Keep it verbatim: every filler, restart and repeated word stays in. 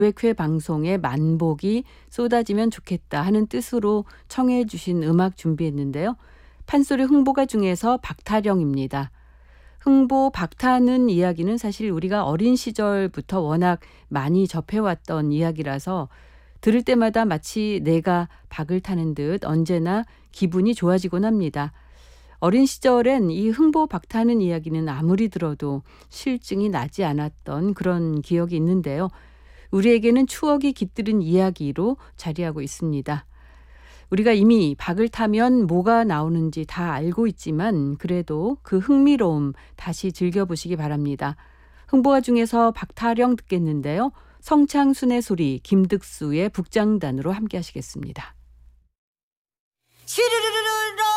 회 방송에 만복이 쏟아지면 좋겠다 하는 뜻으로 청해 주신 음악 준비했는데요. 판소리 흥보가 중에서 박타령입니다. 흥보 박타는 이야기는 사실 우리가 어린 시절부터 워낙 많이 접해왔던 이야기라서 들을 때마다 마치 내가 박을 타는 듯 언제나 기분이 좋아지곤 합니다. 어린 시절엔 이 흥보 박타는 이야기는 아무리 들어도 실증이 나지 않았던 그런 기억이 있는데요. 우리에게는 추억이 깃들은 이야기로 자리하고 있습니다. 우리가 이미 박을 타면 뭐가 나오는지 다 알고 있지만 그래도 그 흥미로움 다시 즐겨보시기 바랍니다. 흥보가 중에서 박타령 듣겠는데요. 성창순의 소리, 김득수의 북장단으로 함께 하시겠습니다. 시르르르르